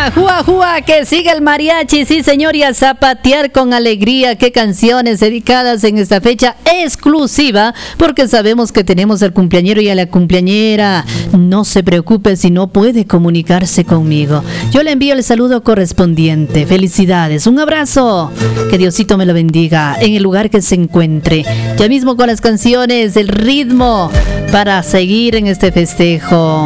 Jua, jua, que siga el mariachi, sí señor, y a zapatear con alegría. Qué canciones dedicadas en esta fecha exclusiva, porque sabemos que tenemos al cumpleañero y a la cumpleañera. No se preocupe si no puede comunicarse conmigo. Yo le envío el saludo correspondiente. Felicidades, un abrazo. Que Diosito me lo bendiga en el lugar que se encuentre. Ya mismo con las canciones, el ritmo para seguir en este festejo.